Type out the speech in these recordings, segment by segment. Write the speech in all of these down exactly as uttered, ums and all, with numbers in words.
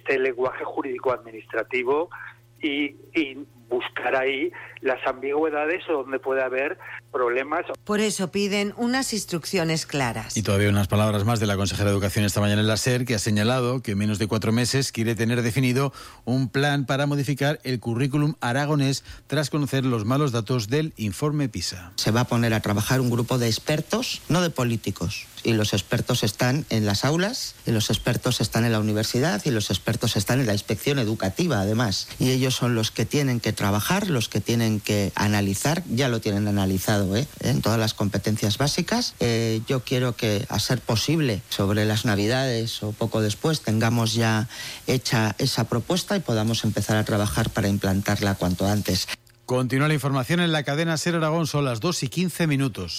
este lenguaje jurídico-administrativo y, y buscar ahí las ambigüedades o donde puede haber problemas. Por eso piden unas instrucciones claras. Y todavía unas palabras más de la consejera de Educación esta mañana en la SER, que ha señalado que en menos de cuatro meses quiere tener definido un plan para modificar el currículum aragonés tras conocer los malos datos del informe PISA. Se va a poner a trabajar un grupo de expertos, no de políticos. Y los expertos están en las aulas, y los expertos están en la universidad, y los expertos están en la inspección educativa, además. Y ellos son los que tienen que trabajar, los que tienen que analizar, ya lo tienen analizado, ¿eh? en todas las competencias básicas. Eh, yo quiero que, a ser posible, sobre las Navidades o poco después, tengamos ya hecha esa propuesta y podamos empezar a trabajar para implantarla cuanto antes. Continúa la información en la cadena SER Aragón, son las dos y quince minutos.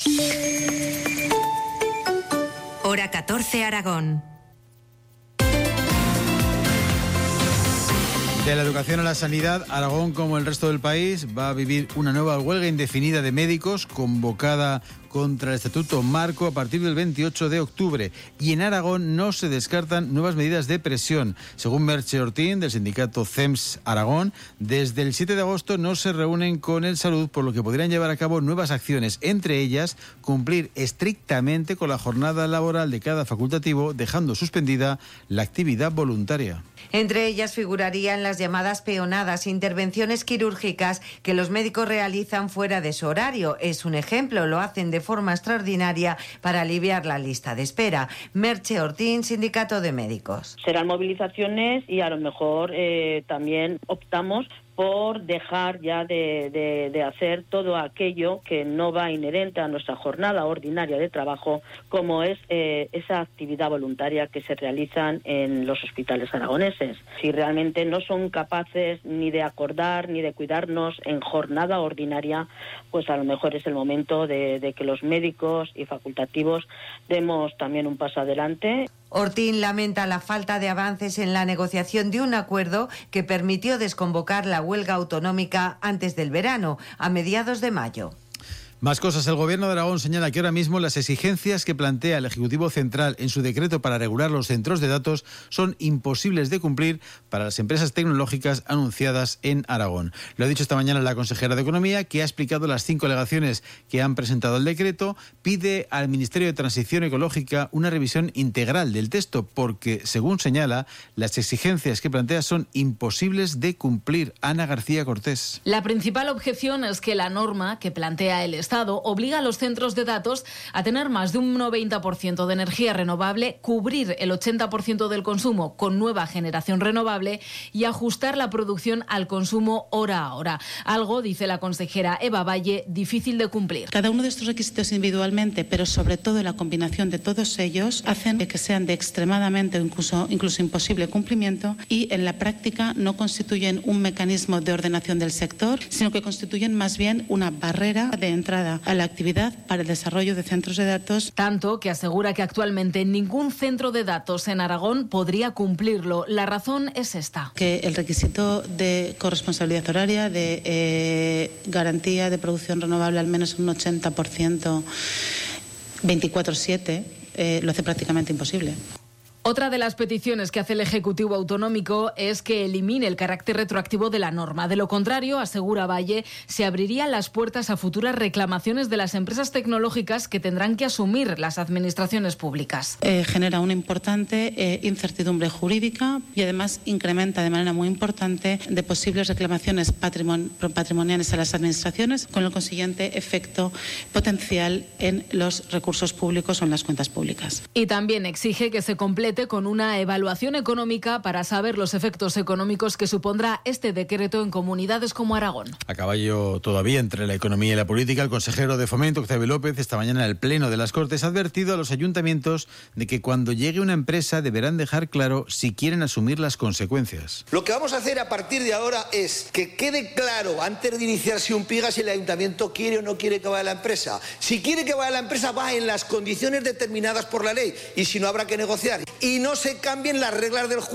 Hora catorce, Aragón. De la educación a la sanidad, Aragón, como el resto del país, va a vivir una nueva huelga indefinida de médicos convocada contra el Estatuto Marco a partir del veintiocho de octubre. Y en Aragón no se descartan nuevas medidas de presión. Según Merche Ortín, del sindicato C E M S Aragón, desde el siete de agosto no se reúnen con el Salud, por lo que podrían llevar a cabo nuevas acciones, entre ellas cumplir estrictamente con la jornada laboral de cada facultativo, dejando suspendida la actividad voluntaria. Entre ellas figurarían las llamadas peonadas, intervenciones quirúrgicas que los médicos realizan fuera de su horario. Es un ejemplo, lo hacen de forma extraordinaria para aliviar la lista de espera. Merche Ortín, Sindicato de Médicos. Serán movilizaciones y a lo mejor eh, también optamos por dejar ya de, de, de hacer todo aquello que no va inherente a nuestra jornada ordinaria de trabajo, como es eh, esa actividad voluntaria que se realizan en los hospitales aragoneses. Si realmente no son capaces ni de acordar ni de cuidarnos en jornada ordinaria, pues a lo mejor es el momento de, de que los médicos y facultativos demos también un paso adelante. Ortín lamenta la falta de avances en la negociación de un acuerdo que permitió desconvocar la huelga autonómica antes del verano, a mediados de mayo. Más cosas. El Gobierno de Aragón señala que ahora mismo las exigencias que plantea el Ejecutivo Central en su decreto para regular los centros de datos son imposibles de cumplir para las empresas tecnológicas anunciadas en Aragón. Lo ha dicho esta mañana la consejera de Economía, que ha explicado las cinco alegaciones que han presentado el decreto. Pide al Ministerio de Transición Ecológica una revisión integral del texto porque, según señala, las exigencias que plantea son imposibles de cumplir. Ana García Cortés. La principal objeción es que la norma que plantea el Estado obliga a los centros de datos a tener más de un noventa por ciento de energía renovable, cubrir el ochenta por ciento del consumo con nueva generación renovable y ajustar la producción al consumo hora a hora. Algo, dice la consejera Eva Valle, difícil de cumplir. Cada uno de estos requisitos individualmente, pero sobre todo la combinación de todos ellos, hacen que sean de extremadamente o incluso, incluso imposible cumplimiento y en la práctica no constituyen un mecanismo de ordenación del sector, sino que constituyen más bien una barrera de entrada a la actividad para el desarrollo de centros de datos. Tanto que asegura que actualmente ningún centro de datos en Aragón podría cumplirlo. La razón es esta. Que el requisito de corresponsabilidad horaria, de eh, garantía de producción renovable al menos un ochenta por ciento veinticuatro siete eh, lo hace prácticamente imposible. Otra de las peticiones que hace el Ejecutivo Autonómico es que elimine el carácter retroactivo de la norma. De lo contrario, asegura Valle, se abrirían las puertas a futuras reclamaciones de las empresas tecnológicas que tendrán que asumir las administraciones públicas. Eh, genera una importante eh, incertidumbre jurídica y además incrementa de manera muy importante de posibles reclamaciones patrimon- patrimoniales a las administraciones, con el consiguiente efecto potencial en los recursos públicos o en las cuentas públicas. Y también exige que se complete con una evaluación económica para saber los efectos económicos que supondrá este decreto en comunidades como Aragón. A caballo todavía entre la economía y la política, el consejero de Fomento, Octavio López, esta mañana en el Pleno de las Cortes ha advertido a los ayuntamientos de que cuando llegue una empresa deberán dejar claro si quieren asumir las consecuencias. Lo que vamos a hacer a partir de ahora es que quede claro antes de iniciarse un PIGA si el ayuntamiento quiere o no quiere que vaya la empresa. Si quiere que vaya la empresa, va en las condiciones determinadas por la ley y si no habrá que negociar. Y no se cambien las reglas del juego.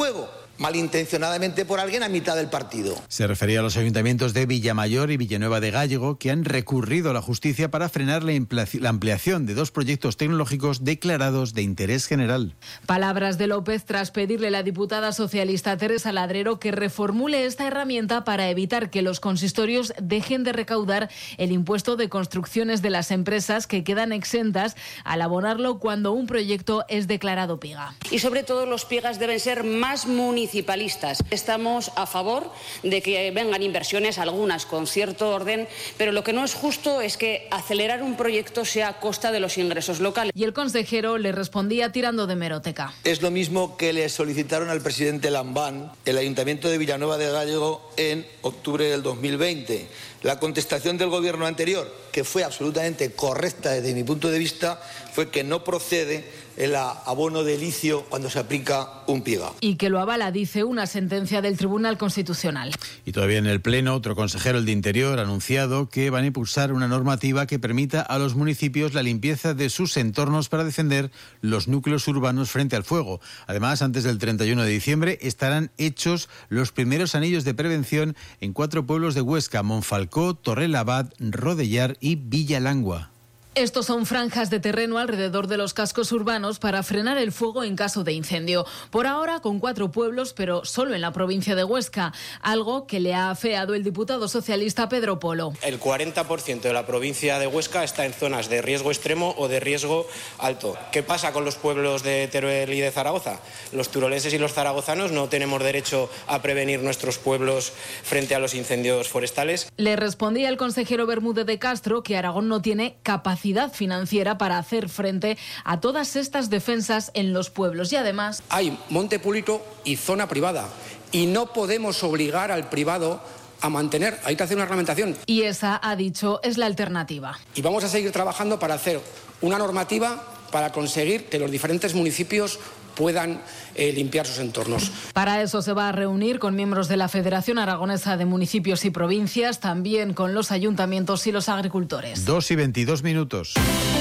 malintencionadamente por alguien a mitad del partido. Se refería a los ayuntamientos de Villamayor y Villanueva de Gállego, que han recurrido a la justicia para frenar la ampliación de dos proyectos tecnológicos declarados de interés general. Palabras de López tras pedirle a la diputada socialista Teresa Ladrero que reformule esta herramienta para evitar que los consistorios dejen de recaudar el impuesto de construcciones de las empresas que quedan exentas al abonarlo cuando un proyecto es declarado piga. Y sobre todo los pigas deben ser más municipalistas. Estamos a favor de que vengan inversiones, algunas con cierto orden, pero lo que no es justo es que acelerar un proyecto sea a costa de los ingresos locales. Y el consejero le respondía tirando de hemeroteca. Es lo mismo que le solicitaron al presidente Lambán, el Ayuntamiento de Villanueva de Gállego, en octubre del dos mil veinte. La contestación del gobierno anterior, que fue absolutamente correcta desde mi punto de vista, fue que no procede el abono de licio cuando se aplica un piga. Y que lo avala, dice, una sentencia del Tribunal Constitucional. Y todavía en el Pleno, otro consejero, el de Interior, ha anunciado que van a impulsar una normativa que permita a los municipios la limpieza de sus entornos para defender los núcleos urbanos frente al fuego. Además, antes del treinta y uno de diciembre estarán hechos los primeros anillos de prevención en cuatro pueblos de Huesca: Monfalcó, Torrelavit, Rodellar y Villalangua. Estos son franjas de terreno alrededor de los cascos urbanos para frenar el fuego en caso de incendio. Por ahora con cuatro pueblos, pero solo en la provincia de Huesca, algo que le ha afeado el diputado socialista Pedro Polo. El cuarenta por ciento de la provincia de Huesca está en zonas de riesgo extremo o de riesgo alto. ¿Qué pasa con los pueblos de Teruel y de Zaragoza? Los turolenses y los zaragozanos no tenemos derecho a prevenir nuestros pueblos frente a los incendios forestales. Le respondía el consejero Bermúdez de Castro que Aragón no tiene capacidad financiera para hacer frente a todas estas defensas en los pueblos y además hay monte público y zona privada y no podemos obligar al privado a mantener, hay que hacer una reglamentación. Y esa, ha dicho, es la alternativa. Y vamos a seguir trabajando para hacer una normativa para conseguir que los diferentes municipios puedan eh, limpiar sus entornos. Para eso se va a reunir con miembros de la Federación Aragonesa de Municipios y Provincias, también con los ayuntamientos y los agricultores. Dos y veintidós minutos.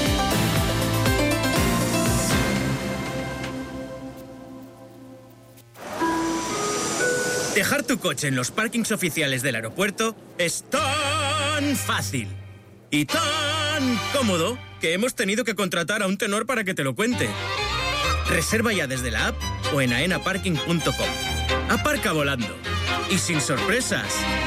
Dejar tu coche en los parkings oficiales del aeropuerto es tan fácil y tan cómodo que hemos tenido que contratar a un tenor para que te lo cuente. Reserva ya desde la app o en aena parking punto com. Aparca volando y sin sorpresas.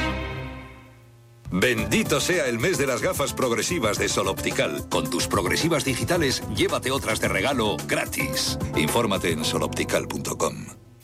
Bendito sea el mes de las gafas progresivas de Sol Optical. Con tus progresivas digitales, llévate otras de regalo gratis. Infórmate en sol optical punto com.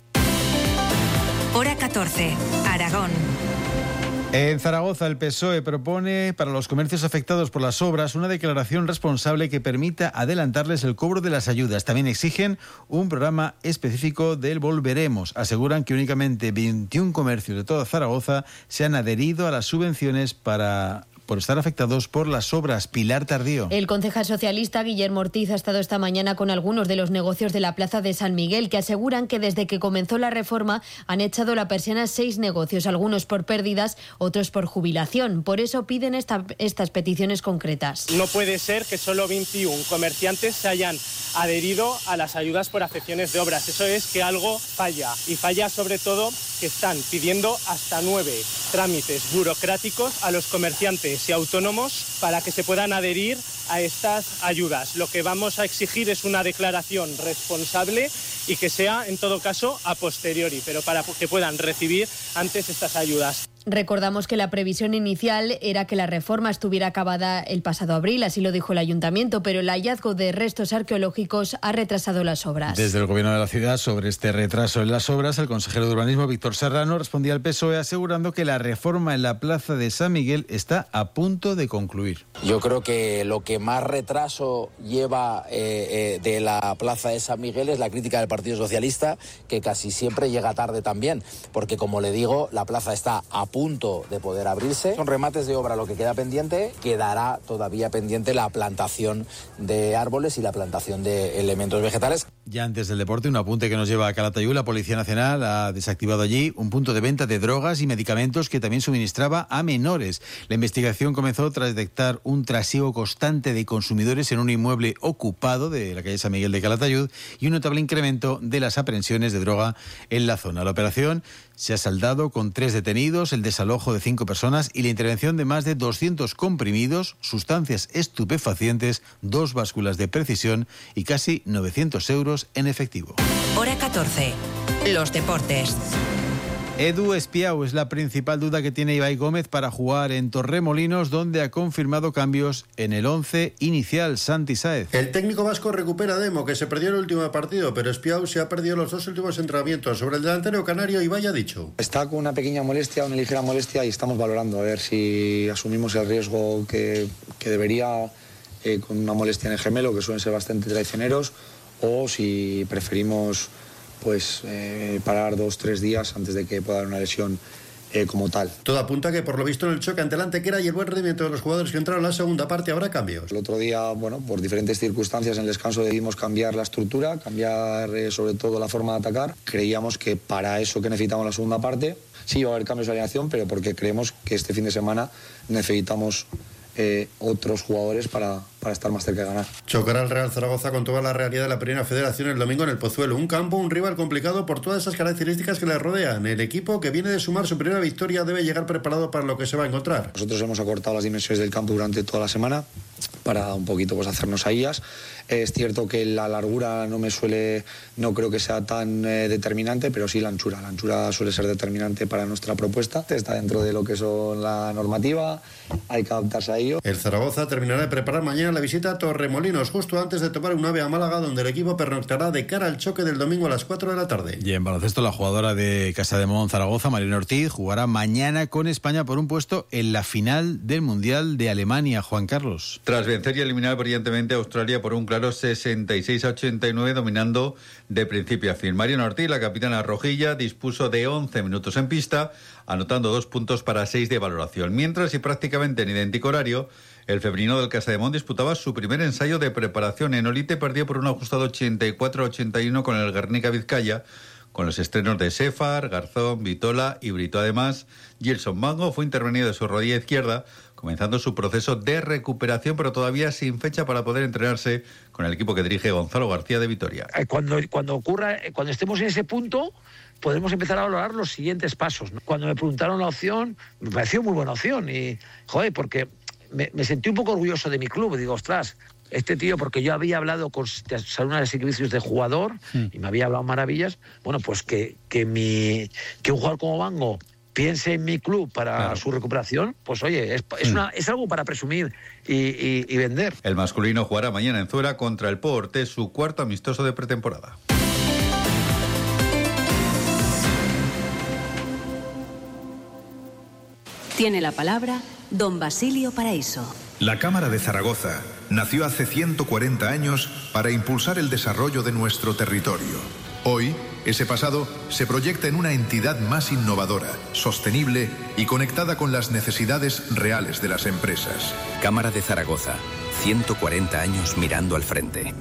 Hora catorce, Aragón. En Zaragoza, el P S O E propone para los comercios afectados por las obras una declaración responsable que permita adelantarles el cobro de las ayudas. También exigen un programa específico del Volveremos. Aseguran que únicamente veintiún comercios de toda Zaragoza se han adherido a las subvenciones para... por estar afectados por las obras. Pilar Tardío. El concejal socialista Guillermo Ortiz ha estado esta mañana con algunos de los negocios de la Plaza de San Miguel, que aseguran que desde que comenzó la reforma han echado la persiana seis negocios, algunos por pérdidas, otros por jubilación. Por eso piden esta, estas peticiones concretas. No puede ser que solo veintiún comerciantes se hayan adherido a las ayudas por afecciones de obras. Eso es que algo falla, y falla sobre todo que están pidiendo hasta nueve trámites burocráticos a los comerciantes y autónomos para que se puedan adherir a estas ayudas. Lo que vamos a exigir es una declaración responsable y que sea, en todo caso, a posteriori, pero para que puedan recibir antes estas ayudas. Recordamos que la previsión inicial era que la reforma estuviera acabada el pasado abril, así lo dijo el ayuntamiento, pero el hallazgo de restos arqueológicos ha retrasado las obras. Desde el gobierno de la ciudad, sobre este retraso en las obras, el consejero de urbanismo, Víctor Serrano, respondía al P S O E asegurando que la reforma en la Plaza de San Miguel está a punto de concluir. Yo creo que lo que más retraso lleva eh, eh, de la Plaza de San Miguel es la crítica del Partido Socialista, que casi siempre llega tarde también, porque como le digo, la plaza está a punto de poder abrirse. Son remates de obra lo que queda pendiente. Quedará todavía pendiente la plantación de árboles y la plantación de elementos vegetales. Ya antes del deporte, un apunte que nos lleva a Calatayud. La Policía Nacional ha desactivado allí un punto de venta de drogas y medicamentos que también suministraba a menores. La investigación comenzó tras detectar un trasiego constante de consumidores en un inmueble ocupado de la calle San Miguel de Calatayud y un notable incremento de las aprehensiones de droga en la zona. La operación se ha saldado con tres detenidos, el desalojo de cinco personas y la intervención de más de doscientos comprimidos, sustancias estupefacientes, dos básculas de precisión y casi novecientos euros en efectivo. Hora catorce. Los deportes. Edu Espiau es la principal duda que tiene Ibai Gómez para jugar en Torremolinos, donde ha confirmado cambios en el once inicial. Santi Sáez. El técnico vasco recupera a Demo, que se perdió el último partido, pero Espiau se ha perdido los dos últimos entrenamientos. Sobre el delantero canario, Ibai ha dicho: está con una pequeña molestia, una ligera molestia, y estamos valorando a ver si asumimos el riesgo que, que debería eh, con una molestia en el gemelo, que suelen ser bastante traicioneros, o si preferimos pues eh, parar dos, tres días antes de que pueda haber una lesión eh, como tal. Todo apunta que por lo visto en el choque ante el Antequera y el buen rendimiento de los jugadores que entraron en la segunda parte habrá cambios. El otro día, bueno, por diferentes circunstancias en el descanso decidimos cambiar la estructura, cambiar eh, sobre todo la forma de atacar. Creíamos que para eso que necesitamos la segunda parte, sí va a haber cambios de alineación, pero porque creemos que este fin de semana necesitamos Eh, otros jugadores para, para estar más cerca de ganar. Chocará el Real Zaragoza con toda la realidad de la Primera Federación el domingo en el Pozuelo. Un campo, un rival complicado por todas esas características que le rodean. El equipo, que viene de sumar su primera victoria, debe llegar preparado para lo que se va a encontrar. Nosotros hemos acortado las dimensiones del campo durante toda la semana para un poquito pues hacernos a ellas. Es cierto que la largura no me suele, no creo que sea tan eh, determinante, pero sí la anchura. La anchura suele ser determinante para nuestra propuesta. Está dentro de lo que son la normativa, hay que adaptarse a ello. El Zaragoza terminará de preparar mañana la visita a Torremolinos, justo antes de tomar un AVE a Málaga, donde el equipo pernoctará de cara al choque del domingo a las cuatro de la tarde. Y en baloncesto, la jugadora de Casademont Zaragoza, Marina Ortiz, jugará mañana con España por un puesto en la final del Mundial de Alemania. Juan Carlos. Tras vencer y eliminar brillantemente a Australia por un claro sesenta y seis a ochenta y nueve, dominando de principio a fin. Marina Ortiz, la capitana rojilla, dispuso de once minutos en pista, anotando dos puntos para seis de valoración. Mientras, y prácticamente en idéntico horario, el femenino del Casademont disputaba su primer ensayo de preparación. En Olite perdió por un ajustado ochenta y cuatro a ochenta y uno con el Guernica Vizcaya, con los estrenos de Sefar, Garzón, Vitola y Brito. Además, Gilson Mango fue intervenido de su rodilla izquierda, comenzando su proceso de recuperación, pero todavía sin fecha para poder entrenarse con el equipo que dirige Gonzalo García de Vitoria. Cuando, cuando ocurra, cuando estemos en ese punto, podremos empezar a valorar los siguientes pasos, ¿no? Cuando me preguntaron la opción, me pareció muy buena opción y, joder, porque me, me sentí un poco orgulloso de mi club. Digo, ostras, este tío, porque yo había hablado con algunos servicios de jugador sí. y me había hablado maravillas, bueno, pues que, que, mi, que un jugador como Mango piense en mi club para claro. su recuperación, pues oye, es, es, una, es algo para presumir y, y, y vender. El masculino jugará mañana en Zuera contra el Porte, su cuarto amistoso de pretemporada. Tiene la palabra don Basilio Paraíso. La Cámara de Zaragoza nació hace ciento cuarenta años para impulsar el desarrollo de nuestro territorio. Hoy, ese pasado se proyecta en una entidad más innovadora, sostenible y conectada con las necesidades reales de las empresas. Cámara de Zaragoza, ciento cuarenta años mirando al frente.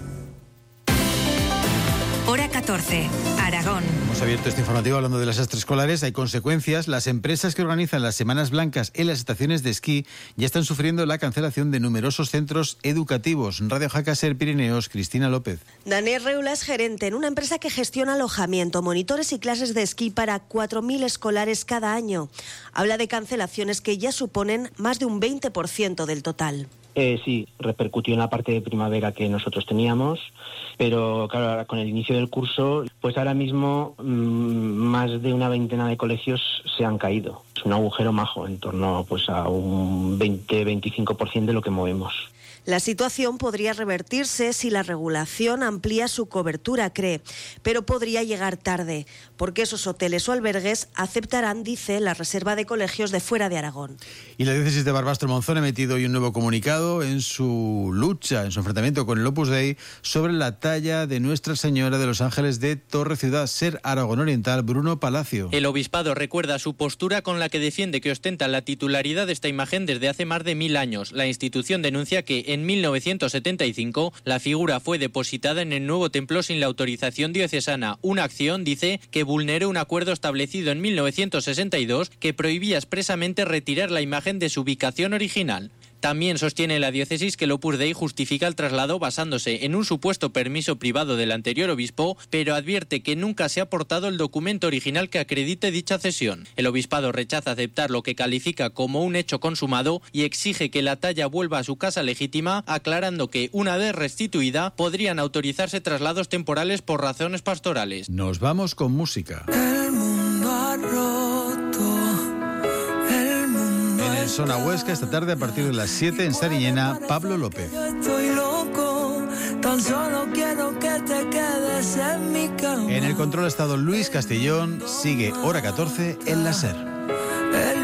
Hora catorce, Aragón. Hemos abierto este informativo hablando de las extraescolares. Hay consecuencias. Las empresas que organizan las Semanas Blancas en las estaciones de esquí ya están sufriendo la cancelación de numerosos centros educativos. Radio Jaca Ser Pirineos, Cristina López. Daniel Reula es gerente en una empresa que gestiona alojamiento, monitores y clases de esquí para cuatro mil escolares cada año. Habla de cancelaciones que ya suponen más de un veinte por ciento del total. Eh, sí, repercutió en la parte de primavera que nosotros teníamos, pero claro, ahora con el inicio del curso, pues ahora mismo mmm, más de una veintena de colegios se han caído. Es un agujero majo, en torno pues a un veinte a veinticinco por ciento de lo que movemos. La situación podría revertirse si la regulación amplía su cobertura, cree, pero podría llegar tarde, porque esos hoteles o albergues aceptarán, dice, la reserva de colegios de fuera de Aragón. Y la diócesis de Barbastro-Monzón ha emitido hoy un nuevo comunicado en su lucha, en su enfrentamiento con el Opus Dei, sobre la talla de Nuestra Señora de los Ángeles de Torre Ciudad. Ser Aragón Oriental, Bruno Palacio. El obispado recuerda su postura con la que defiende que ostenta la titularidad de esta imagen desde hace más de mil años. La institución denuncia que en en mil novecientos setenta y cinco, la figura fue depositada en el nuevo templo sin la autorización diocesana, una acción, dice, que vulneró un acuerdo establecido en mil novecientos sesenta y dos que prohibía expresamente retirar la imagen de su ubicación original. También sostiene la diócesis que el Opus Dei justifica el traslado basándose en un supuesto permiso privado del anterior obispo, pero advierte que nunca se ha aportado el documento original que acredite dicha cesión. El obispado rechaza aceptar lo que califica como un hecho consumado y exige que la talla vuelva a su casa legítima, aclarando que, una vez restituida, podrían autorizarse traslados temporales por razones pastorales. Nos vamos con música. El mundo ha roto. En Zona Huesca, esta tarde a partir de las siete en Sariñena, Pablo López. Yo estoy loco, tan solo quiero que te quedes en mi cama. En el control ha estado Luis Castellón, sigue hora catorce en la SER.